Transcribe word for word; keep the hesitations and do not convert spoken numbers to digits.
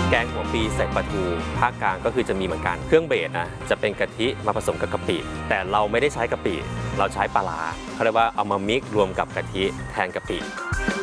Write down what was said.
แกงหัวปีใส่ปลาทูภาคกลางก็คือจะมีเหมือนกันเครื่องเบสนะจะเป็นกะทิมาผสมกับกะปิแต่เราไม่ได้ใช้กะปิเราใช้ปลาร้าเขาเรียกว่าเอามามิกรวมกับกะทิแทนกะปิ